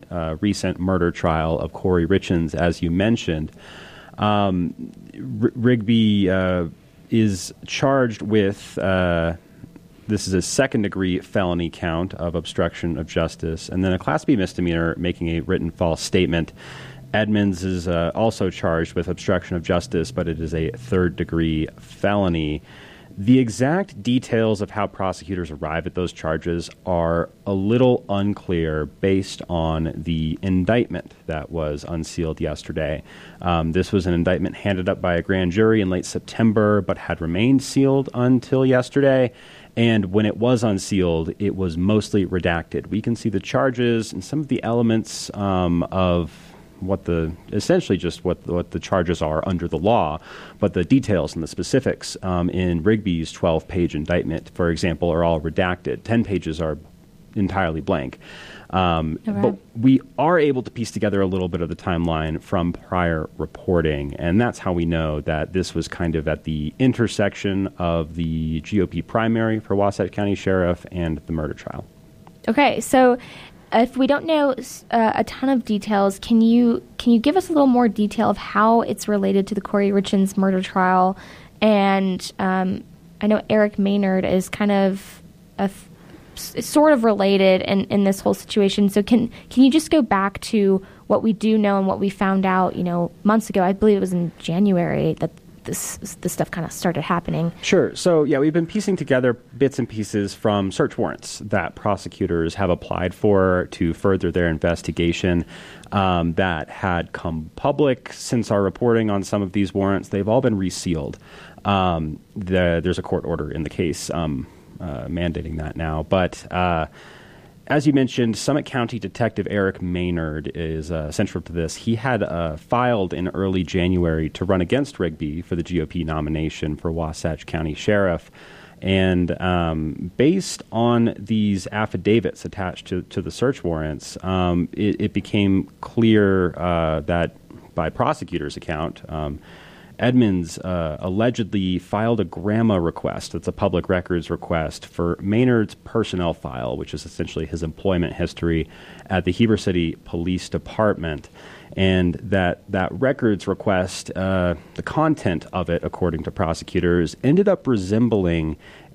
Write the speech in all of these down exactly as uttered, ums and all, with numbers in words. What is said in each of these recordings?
uh, recent murder trial of Corey Richins, as you mentioned. Um, R- Rigby uh, is charged with, uh, this is a second-degree felony count of obstruction of justice, and then a Class B misdemeanor making a written false statement. Edmonds is uh, also charged with obstruction of justice, but it is a third-degree felony. The exact details of how prosecutors arrive at those charges are a little unclear based on the indictment that was unsealed yesterday. Um, this was an indictment handed up by a grand jury in late September, but had remained sealed until yesterday. And when it was unsealed, it was mostly redacted. We can see the charges and some of the elements um, of what the essentially just what what the charges are under the law, but the details and the specifics um, in Rigby's twelve-page indictment, for example, are all redacted. Ten pages are entirely blank. Um, right. But we are able to piece together a little bit of the timeline from prior reporting, and that's how we know that this was kind of at the intersection of the G O P primary for Wasatch County Sheriff and the murder trial. Okay, so if we don't know uh, a ton of details, can you can you give us a little more detail of how it's related to the Corey Richins murder trial? And um, I know Eric Maynard is kind of a th- sort of related in, in this whole situation. So can can you just go back to what we do know and what we found out, you know, months ago? I believe it was in January that this this stuff kind of started happening. Sure. So, yeah, we've been piecing together bits and pieces from search warrants that prosecutors have applied for to further their investigation um, that had come public since our reporting on some of these warrants. They've all been resealed. Um, the, there's a court order in the case um, uh, mandating that now. But uh, as you mentioned, Summit County Detective Eric Maynard is uh, central to this. He had uh, filed in early January to run against Rigby for the G O P nomination for Wasatch County Sheriff. And um, based on these affidavits attached to, to the search warrants, um, it, it became clear uh, that by prosecutors' account, um, Edmonds uh, allegedly filed a GRAMA request, that's a public records request, for Maynard's personnel file, which is essentially his employment history at the Heber City Police Department. And that, that records request, uh, the content of it, according to prosecutors, ended up resembling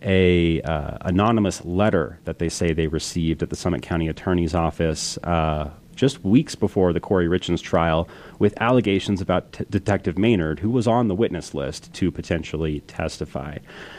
a uh, anonymous letter that they say they received at the Summit County Attorney's Office uh, just weeks before the Corey Richins trial, with allegations about t- Detective Maynard, who was on the witness list to potentially testify.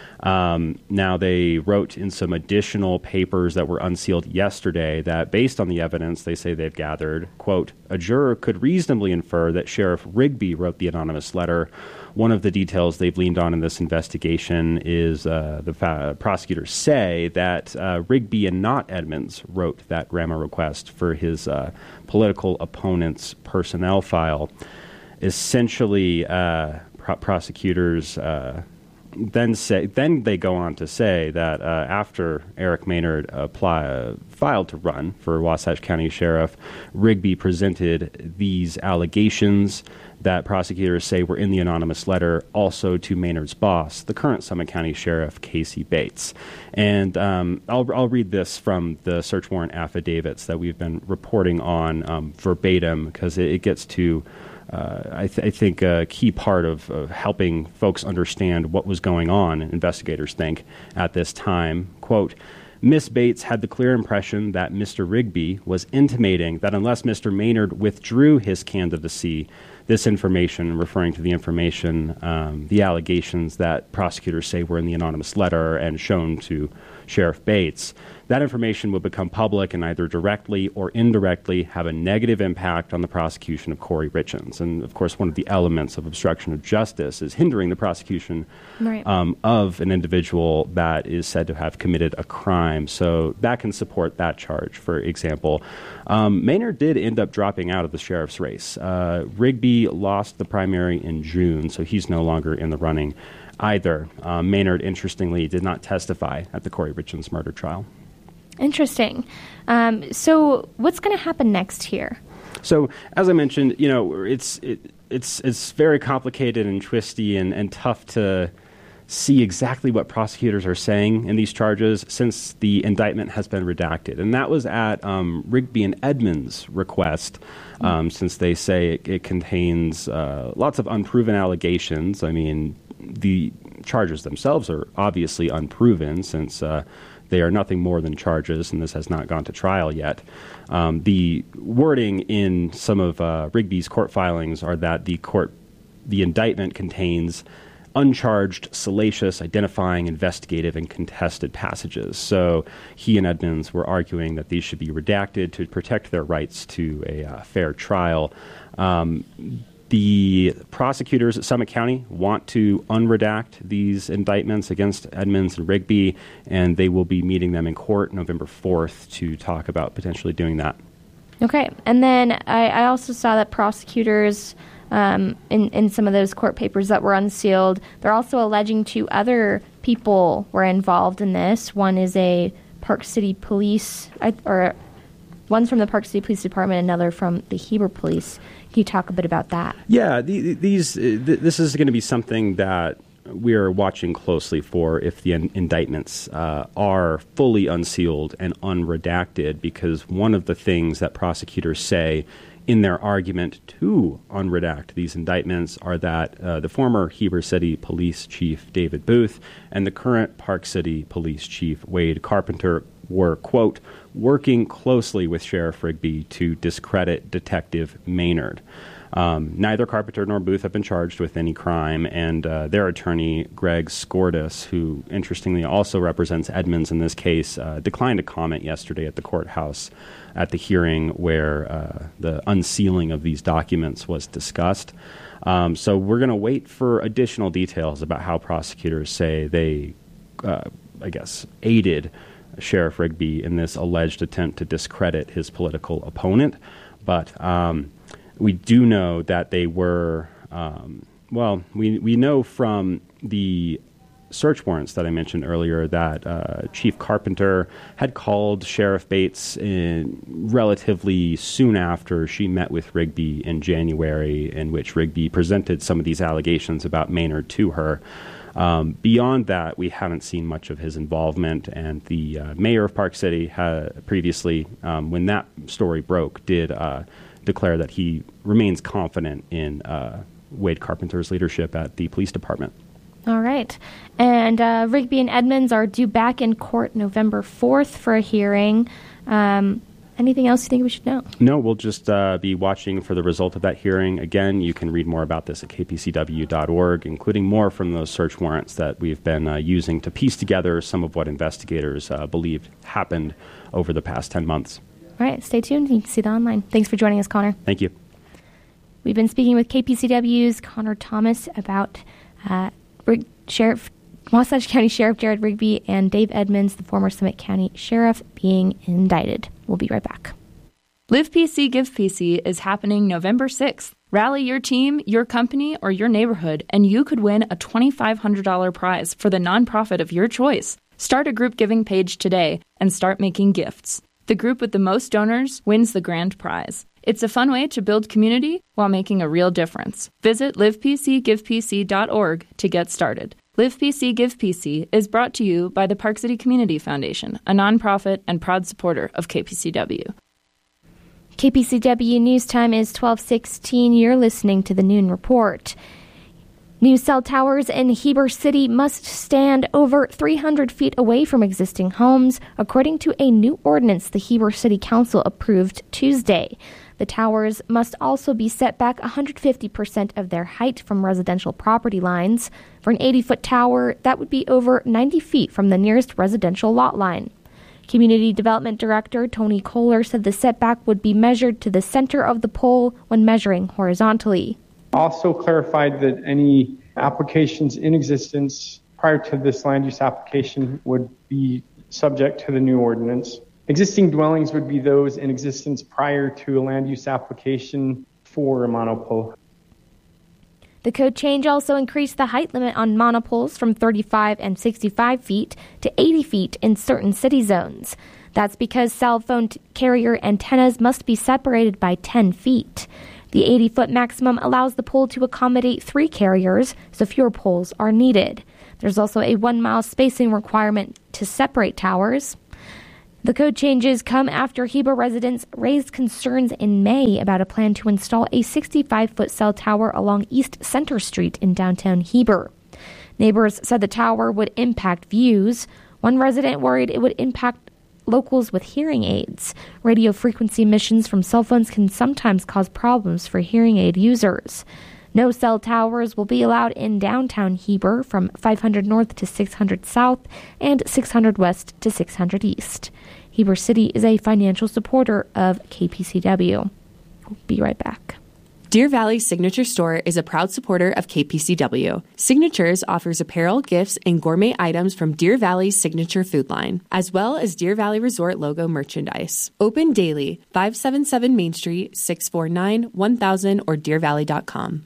Um, now, they wrote in some additional papers that were unsealed yesterday that, based on the evidence they say they've gathered, quote, a juror could reasonably infer that Sheriff Rigby wrote the anonymous letter. One of the details they've leaned on in this investigation is uh, the fa- prosecutors say that uh, Rigby and not Edmonds wrote that GRAMA request for his uh, political opponent's personnel file. Essentially, uh, pro- prosecutors uh, then say then they go on to say that uh, after Eric Maynard apply, uh, filed to run for Wasatch County Sheriff, Rigby presented these allegations that prosecutors say were in the anonymous letter also to Maynard's boss, the current Summit County Sheriff, Casey Bates. And um, I'll, I'll read this from the search warrant affidavits that we've been reporting on um, verbatim, because it, it gets to Uh, I, th- I think a key part of, of helping folks understand what was going on, investigators think, at this time. Quote, Miss Bates had the clear impression that Mister Rigby was intimating that unless Mister Maynard withdrew his candidacy, this information, referring to the information, um, the allegations that prosecutors say were in the anonymous letter and shown to Sheriff Bates, that information would become public and either directly or indirectly have a negative impact on the prosecution of Corey Richins. And, of course, one of the elements of obstruction of justice is hindering the prosecution right. um, of an individual that is said to have committed a crime. So that can support that charge, for example. Um, Maynard did end up dropping out of the sheriff's race. Uh, Rigby lost the primary in June, so he's no longer in the running either. Um, Maynard, interestingly, did not testify at the Corey Richins murder trial. Interesting. Um, so what's going to happen next here? So, as I mentioned, you know, it's it, it's it's very complicated and twisty and, and tough to see exactly what prosecutors are saying in these charges since the indictment has been redacted. And that was at um, Rigby and Edmonds' request, um, since they say it, it contains uh, lots of unproven allegations. I mean, the charges themselves are obviously unproven since uh, they are nothing more than charges, and this has not gone to trial yet. Um, the wording in some of uh, Rigby's court filings are that the court, the indictment contains uncharged, salacious, identifying, investigative, and contested passages. So he and Edmonds were arguing that these should be redacted to protect their rights to a uh, fair trial. Um, the prosecutors at Summit County want to unredact these indictments against Edmonds and Rigby, and they will be meeting them in court November fourth to talk about potentially doing that. Okay. And then I, I also saw that prosecutors... Um, in, in some of those court papers that were unsealed, they're also alleging two other people were involved in this. One is a Park City Police, or one's from the Park City Police Department, another from the Heber Police. Can you talk a bit about that? Yeah, the, these uh, th- this is going to be something that we are watching closely for if the in- indictments uh, are fully unsealed and unredacted, because one of the things that prosecutors say in their argument to unredact these indictments are that uh, the former Heber City Police Chief David Booth and the current Park City Police Chief Wade Carpenter were, quote, working closely with Sheriff Rigby to discredit Detective Maynard. Um, neither Carpenter nor Booth have been charged with any crime, and uh, their attorney, Greg Skordas, who interestingly also represents Edmonds in this case, uh, declined to comment yesterday at the courthouse at the hearing where uh, the unsealing of these documents was discussed. Um, so we're going to wait for additional details about how prosecutors say they, uh, I guess, aided Sheriff Rigby in this alleged attempt to discredit his political opponent. But um, we do know that they were, um, well, we, we know from the search warrants that I mentioned earlier that uh, Chief Carpenter had called Sheriff Bates in relatively soon after she met with Rigby in January, in which Rigby presented some of these allegations about Maynard to her. Um, beyond that, we haven't seen much of his involvement, and the uh, mayor of Park City had previously, um, when that story broke, did uh, declare that he remains confident in uh, Wade Carpenter's leadership at the police department. All right. And uh, Rigby and Edmonds are due back in court November fourth for a hearing. Um, anything else you think we should know? No, we'll just uh, be watching for the result of that hearing. Again, you can read more about this at k p c w dot org, including more from those search warrants that we've been uh, using to piece together some of what investigators uh, believed happened over the past ten months. All right. Stay tuned. You can see that online. Thanks for joining us, Connor. Thank you. We've been speaking with K P C W's Connor Thomas about uh, Sheriff, Wasatch County Sheriff Jared Rigby and Dave Edmonds, the former Summit County Sheriff, being indicted. We'll be right back. Live P C Give P C is happening November sixth. Rally your team, your company, or your neighborhood, and you could win a twenty-five hundred dollars prize for the nonprofit of your choice. Start a group giving page today and start making gifts. The group with the most donors wins the grand prize. It's a fun way to build community while making a real difference. Visit live p c give p c dot org to get started. Live P C Give P C is brought to you by the Park City Community Foundation, a nonprofit and proud supporter of K P C W. K P C W News Time is twelve sixteen. You're listening to the Noon Report. New cell towers in Heber City must stand over three hundred feet away from existing homes, according to a new ordinance the Heber City Council approved Tuesday. The towers must also be set back one hundred fifty percent of their height from residential property lines. For an eighty-foot tower, that would be over ninety feet from the nearest residential lot line. Community Development Director Tony Kohler said the setback would be measured to the center of the pole when measuring horizontally. Also clarified that any applications in existence prior to this land use application would be subject to the new ordinance. Existing dwellings would be those in existence prior to a land use application for a monopole. The code change also increased the height limit on monopoles from thirty-five and sixty-five feet to eighty feet in certain city zones. That's because cell phone t- carrier antennas must be separated by ten feet. The eighty-foot maximum allows the pole to accommodate three carriers, so fewer poles are needed. There's also a one-mile spacing requirement to separate towers. The code changes come after Heber residents raised concerns in May about a plan to install a sixty-five-foot cell tower along East Center Street in downtown Heber. Neighbors said the tower would impact views. One resident worried it would impact locals with hearing aids. Radio frequency emissions from cell phones can sometimes cause problems for hearing aid users. No cell towers will be allowed in downtown Heber from five hundred north to six hundred south and six hundred west to six hundred east. Heber City is a financial supporter of K P C W. We'll be right back. Deer Valley Signature Store is a proud supporter of K P C W. Signatures offers apparel, gifts, and gourmet items from Deer Valley's signature food line, as well as Deer Valley Resort logo merchandise. Open daily, five seventy-seven Main Street, six four nine, one thousand, or deer valley dot com.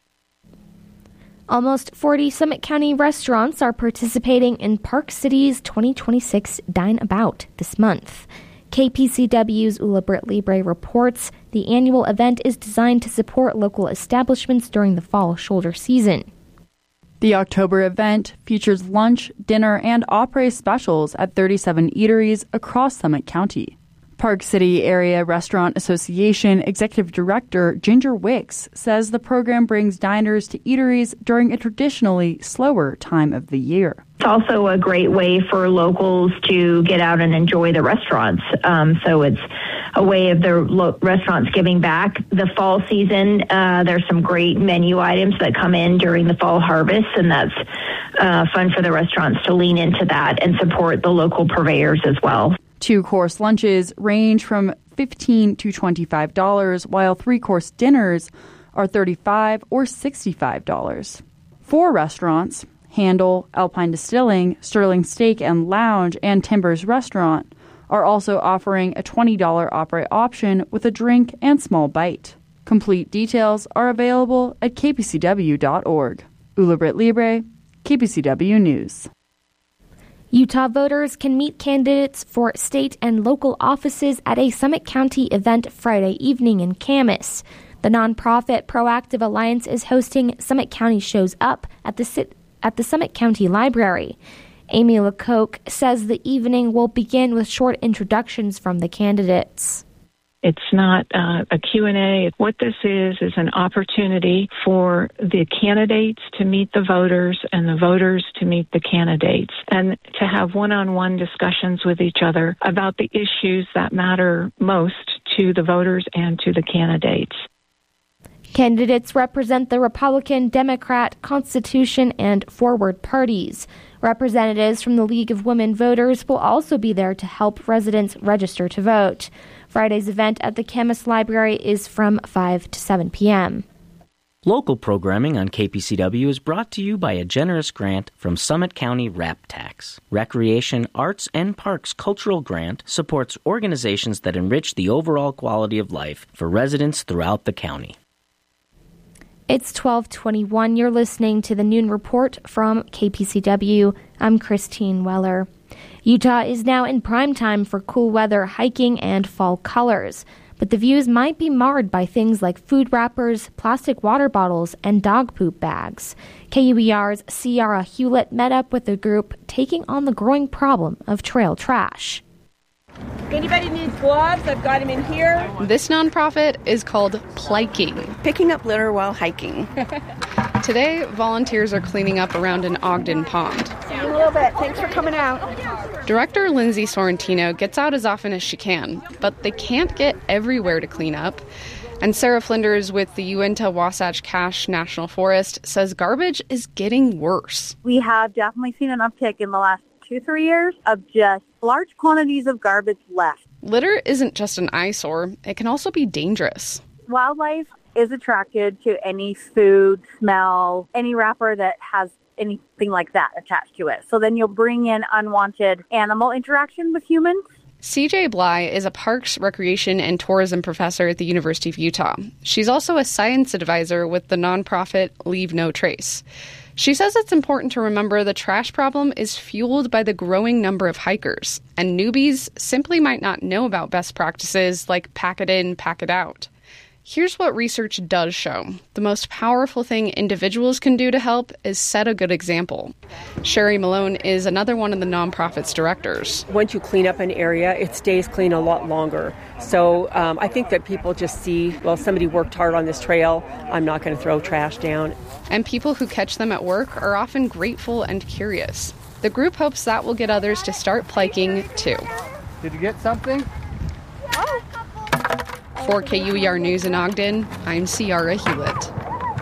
Almost forty Summit County restaurants are participating in Park City's twenty twenty-six Dine About this month. K P C W's Ula Britt Libre reports the annual event is designed to support local establishments during the fall shoulder season. The October event features lunch, dinner, and après specials at thirty-seven eateries across Summit County. Park City Area Restaurant Association Executive Director Ginger Wicks says the program brings diners to eateries during a traditionally slower time of the year. It's also a great way for locals to get out and enjoy the restaurants. Um, so it's a way of the lo- restaurants giving back. The fall season, uh, there's some great menu items that come in during the fall harvest, and that's uh, fun for the restaurants to lean into that and support the local purveyors as well. Two-course lunches range from fifteen dollars to twenty-five dollars, while three-course dinners are thirty-five dollars or sixty-five dollars. Four restaurants, Handle, Alpine Distilling, Sterling Steak and Lounge, and Timbers Restaurant, are also offering a twenty dollars après option with a drink and small bite. Complete details are available at k p c w dot org. Ula Britt Libre, K P C W News. Utah voters can meet candidates for state and local offices at a Summit County event Friday evening in Camas. The nonprofit Proactive Alliance is hosting Summit County Shows Up at the at the Summit County Library. Amy Lecoq says the evening will begin with short introductions from the candidates. It's not uh, a Q and A. What this is is an opportunity for the candidates to meet the voters and the voters to meet the candidates and to have one-on-one discussions with each other about the issues that matter most to the voters and to the candidates. Candidates represent the Republican, Democrat, Constitution, and Forward parties. Representatives from the League of Women Voters will also be there to help residents register to vote. Friday's event at the Camas Library is from five to seven p.m. Local programming on K P C W is brought to you by a generous grant from Summit County RAP Tax. Recreation, Arts, and Parks Cultural Grant supports organizations that enrich the overall quality of life for residents throughout the county. It's twelve twenty-one. You're listening to the Noon Report from K P C W. I'm Christine Weller. Utah is now in prime time for cool weather, hiking, and fall colors. But the views might be marred by things like food wrappers, plastic water bottles, and dog poop bags. K U E R's Ciara Hewlett met up with a group taking on the growing problem of trail trash. If anybody needs gloves, I've got them in here. This nonprofit is called Pliking. Picking up litter while hiking. Today, volunteers are cleaning up around an Ogden pond. See you in a little bit. Thanks for coming out. Director Lindsay Sorrentino gets out as often as she can, but they can't get everywhere to clean up. And Sarah Flinders with the Uinta Wasatch Cache National Forest says garbage is getting worse. We have definitely seen an uptick in the last two, three years of just large quantities of garbage left. Litter isn't just an eyesore, it can also be dangerous. Wildlife is attracted to any food, smell, any wrapper that has anything like that attached to it. So then you'll bring in unwanted animal interaction with humans. C J Bly is a parks, recreation, and tourism professor at the University of Utah. She's also a science advisor with the nonprofit Leave No Trace. She says it's important to remember the trash problem is fueled by the growing number of hikers, and newbies simply might not know about best practices like pack it in, pack it out. Here's what research does show. The most powerful thing individuals can do to help is set a good example. Sherry Malone is another one of the nonprofit's directors. Once you clean up an area, it stays clean a lot longer. So um, I think that people just see, well, somebody worked hard on this trail, I'm not going to throw trash down. And people who catch them at work are often grateful and curious. The group hopes that will get others to start plaking too. Did you get something? For K U E R News in Ogden, I'm Ciara Hewlett.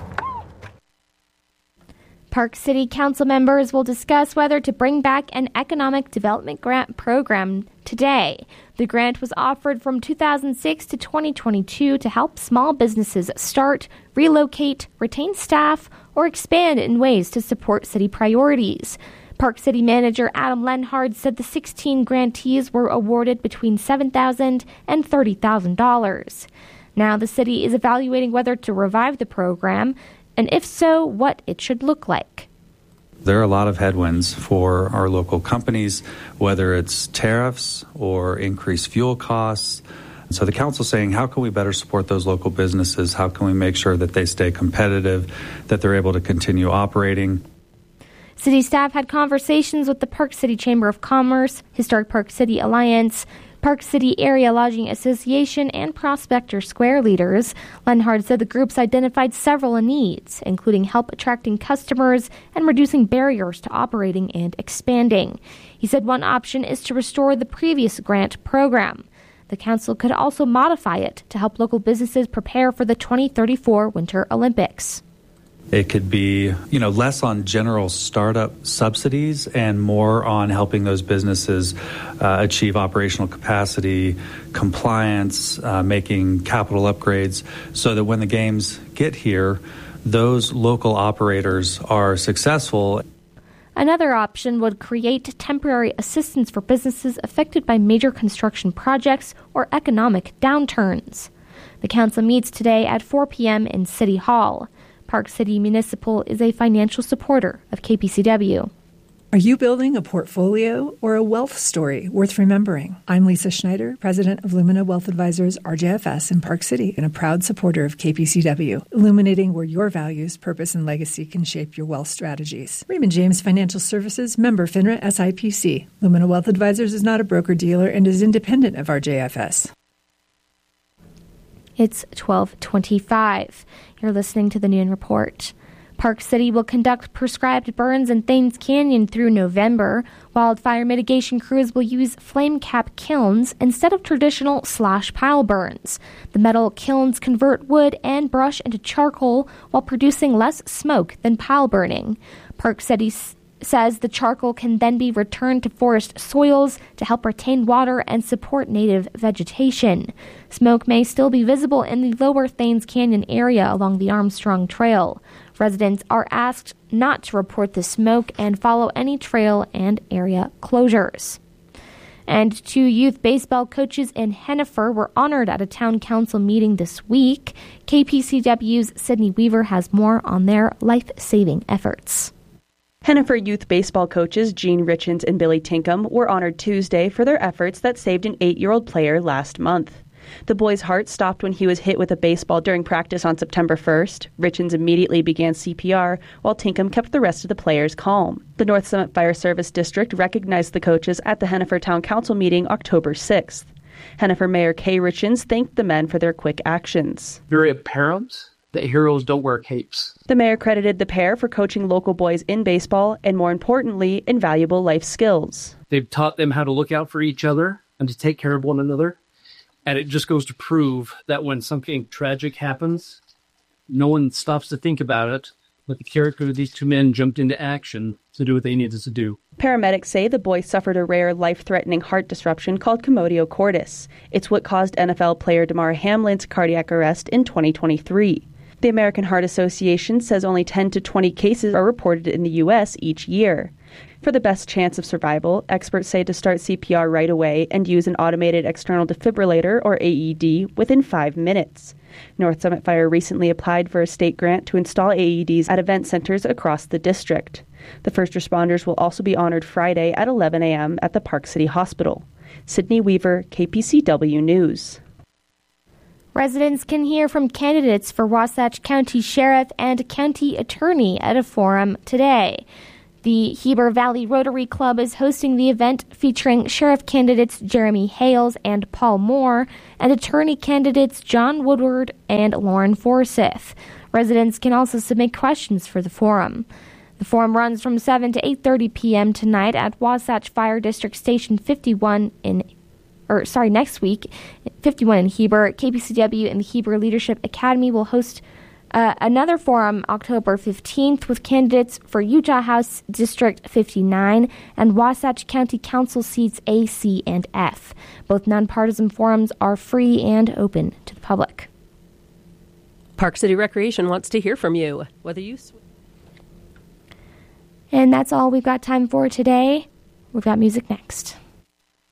Park City Council members will discuss whether to bring back an economic development grant program today. The grant was offered from two thousand six to twenty twenty-two to help small businesses start, relocate, retain staff, or expand in ways to support city priorities. Park City Manager Adam Lenhard said the sixteen grantees were awarded between seven thousand dollars and thirty thousand dollars. Now the city is evaluating whether to revive the program, and if so, what it should look like. There are a lot of headwinds for our local companies, whether it's tariffs or increased fuel costs. So the council is saying, how can we better support those local businesses? How can we make sure that they stay competitive, that they're able to continue operating? City staff had conversations with the Park City Chamber of Commerce, Historic Park City Alliance, Park City Area Lodging Association, and Prospector Square leaders. Lenhard said the groups identified several needs, including help attracting customers and reducing barriers to operating and expanding. He said one option is to restore the previous grant program. The council could also modify it to help local businesses prepare for the twenty thirty-four Winter Olympics. It could be, you know, less on general startup subsidies and more on helping those businesses uh, achieve operational capacity, compliance, uh, making capital upgrades, so that when the games get here, those local operators are successful. Another option would create temporary assistance for businesses affected by major construction projects or economic downturns. The council meets today at four p.m. in City Hall. Park City Municipal is a financial supporter of K P C W. Are you building a portfolio or a wealth story worth remembering? I'm Lisa Schneider, president of Lumina Wealth Advisors, R J F S in Park City, and a proud supporter of K P C W, illuminating where your values, purpose, and legacy can shape your wealth strategies. Raymond James Financial Services, member FINRA S I P C. Lumina Wealth Advisors is not a broker-dealer and is independent of R J F S. It's twelve twenty-five. You're listening to the Noon Report. Park City will conduct prescribed burns in Thames Canyon through November. Wildfire mitigation crews will use flame cap kilns instead of traditional slash pile burns. The metal kilns convert wood and brush into charcoal while producing less smoke than pile burning. Park City s- says the charcoal can then be returned to forest soils to help retain water and support native vegetation. Smoke may still be visible in the lower Thames Canyon area along the Armstrong Trail. Residents are asked not to report the smoke and follow any trail and area closures. And two youth baseball coaches in Hennifer were honored at a town council meeting this week. K P C W's Sydney Weaver has more on their life-saving efforts. Hennifer youth baseball coaches Gene Richens and Billy Tinkham were honored Tuesday for their efforts that saved an eight-year-old player last month. The boy's heart stopped when he was hit with a baseball during practice on September first. Richens immediately began C P R, while Tinkham kept the rest of the players calm. The North Summit Fire Service District recognized the coaches at the Hennifer Town Council meeting October sixth. Hennifer Mayor Kay Richens thanked the men for their quick actions. Very apparent that heroes don't wear capes. The mayor credited the pair for coaching local boys in baseball and, more importantly, invaluable life skills. They've taught them how to look out for each other and to take care of one another. And it just goes to prove that when something tragic happens, no one stops to think about it, but the character of these two men jumped into action to do what they needed to do. Paramedics say the boy suffered a rare life-threatening heart disruption called commodio cordis. It's what caused N F L player Damar Hamlin's cardiac arrest in twenty twenty-three. The American Heart Association says only ten to twenty cases are reported in the U S each year. For the best chance of survival, experts say to start C P R right away and use an automated external defibrillator, or A E D, within five minutes. North Summit Fire recently applied for a state grant to install A E Ds at event centers across the district. The first responders will also be honored Friday at eleven a.m. at the Park City Hospital. Sydney Weaver, K P C W News. Residents can hear from candidates for Wasatch County Sheriff and County Attorney at a forum today. The Heber Valley Rotary Club is hosting the event featuring sheriff candidates Jeremy Hales and Paul Moore and attorney candidates John Woodward and Lauren Forsyth. Residents can also submit questions for the forum. The forum runs from seven to eight thirty p.m. tonight at Wasatch Fire District Station fifty-one in or sorry, next week, fifty-one in Heber. K P C W and the Heber Leadership Academy will host uh, another forum October fifteenth with candidates for Utah House District fifty-nine and Wasatch County Council seats A, C, and F. Both nonpartisan forums are free and open to the public. Park City Recreation wants to hear from you, whether you... Sw- and that's all we've got time for today. We've got music next.